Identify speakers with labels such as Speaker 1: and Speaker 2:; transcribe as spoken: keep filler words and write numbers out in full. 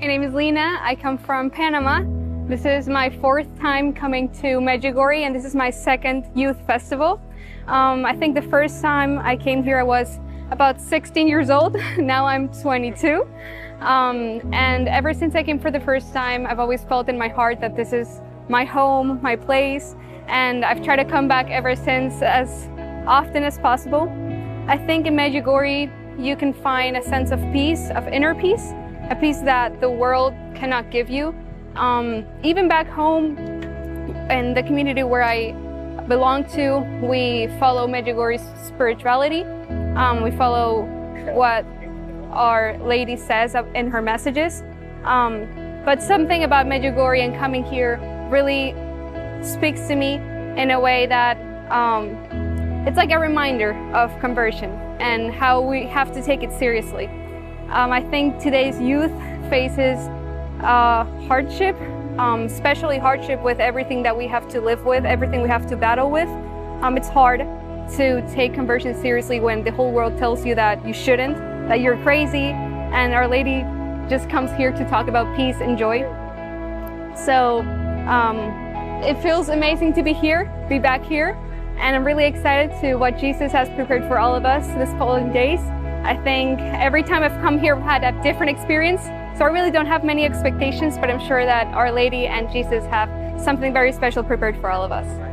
Speaker 1: My name is Lina. I come from Panama. This is my fourth time coming to Medjugorje, and this is my second youth festival. Um, I think the first time I came here I was about sixteen years old. Now I'm twenty-two. Um, and ever since I came for the first time, I've always felt in my heart that this is my home, my place, and I've tried to come back ever since as often as possible. I think in Medjugorje you can find a sense of peace, of inner peace, a peace that the world cannot give you. Um, even back home in the community where I belong to, we follow Medjugorje's spirituality. Um, we follow what Our Lady says in her messages. Um, but something about Medjugorje and coming here really speaks to me in a way that um, it's like a reminder of conversion and how we have to take it seriously. Um, I think today's youth faces uh, hardship, um, especially hardship with everything that we have to live with, everything we have to battle with. Um, it's hard to take conversion seriously when the whole world tells you that you shouldn't, that you're crazy, and Our Lady just comes here to talk about peace and joy. So um, it feels amazing to be here, be back here, and I'm really excited to what Jesus has prepared for all of us this following days. I think every time I've come here I've had a different experience, so I really don't have many expectations, but I'm sure that Our Lady and Jesus have something very special prepared for all of us.